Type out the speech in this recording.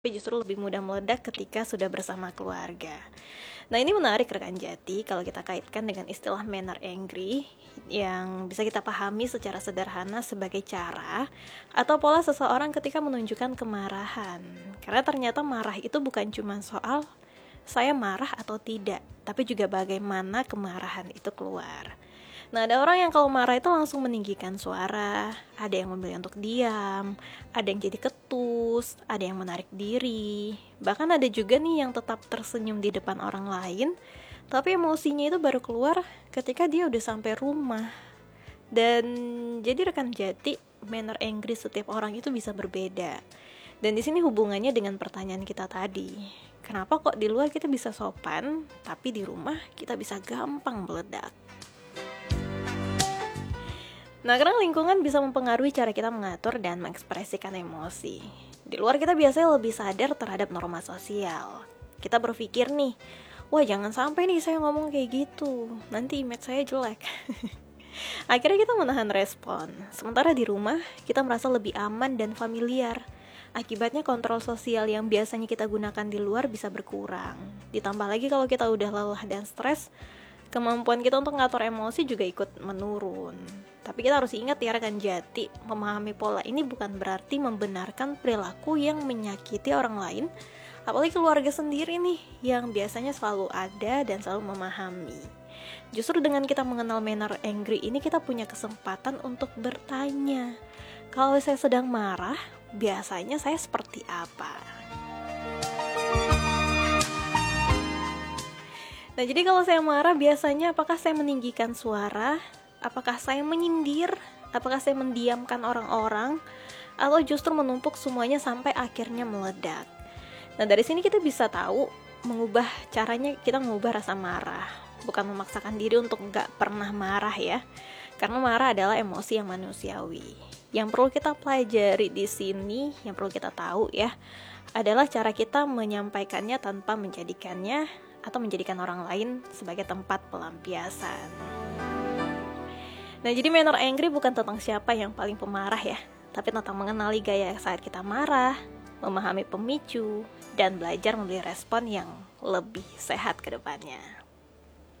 tapi justru lebih mudah meledak ketika sudah bersama keluarga. Nah, ini menarik rekan Jati kalau kita kaitkan dengan istilah manner angry yang bisa kita pahami secara sederhana sebagai cara atau pola seseorang ketika menunjukkan kemarahan. Karena ternyata marah itu bukan cuma soal saya marah atau tidak, tapi juga bagaimana kemarahan itu keluar. Nah, ada orang yang kalau marah itu langsung meninggikan suara, ada yang memilih untuk diam, ada yang jadi ketus, ada yang menarik diri. Bahkan ada juga nih yang tetap tersenyum di depan orang lain, tapi emosinya itu baru keluar ketika dia udah sampai rumah. Dan jadi rekan Jati, manner angry setiap orang itu bisa berbeda. Dan di sini hubungannya dengan pertanyaan kita tadi. Kenapa kok di luar kita bisa sopan, tapi di rumah kita bisa gampang meledak? Nah, karena lingkungan bisa mempengaruhi cara kita mengatur dan mengekspresikan emosi. Di luar kita biasanya lebih sadar terhadap norma sosial. Kita berpikir nih, wah jangan sampai nih saya ngomong kayak gitu, nanti image saya jelek. Akhirnya kita menahan respon. Sementara di rumah, kita merasa lebih aman dan familiar. Akibatnya kontrol sosial yang biasanya kita gunakan di luar bisa berkurang. Ditambah lagi kalau kita udah lelah dan stres, kemampuan kita untuk ngatur emosi juga ikut menurun. Tapi kita harus ingat ya rekan Jati, memahami pola ini bukan berarti membenarkan perilaku yang menyakiti orang lain, apalagi keluarga sendiri nih, yang biasanya selalu ada dan selalu memahami. Justru dengan kita mengenal manner angry ini, kita punya kesempatan untuk bertanya, kalau saya sedang marah, biasanya saya seperti apa? Nah, jadi kalau saya marah, biasanya apakah saya meninggikan suara? Apakah saya menyindir? Apakah saya mendiamkan orang-orang? Atau justru menumpuk semuanya sampai akhirnya meledak? Nah, dari sini kita bisa tahu caranya kita mengubah rasa marah. Bukan memaksakan diri untuk gak pernah marah ya. Karena marah adalah emosi yang manusiawi. Yang perlu kita pelajari di sini, yang perlu kita tahu ya, adalah cara kita menyampaikannya tanpa menjadikannya atau menjadikan orang lain sebagai tempat pelampiasan. Nah, jadi manner angry bukan tentang siapa yang paling pemarah ya, tapi tentang mengenali gaya saat kita marah, memahami pemicu, dan belajar memberi respon yang lebih sehat ke depannya.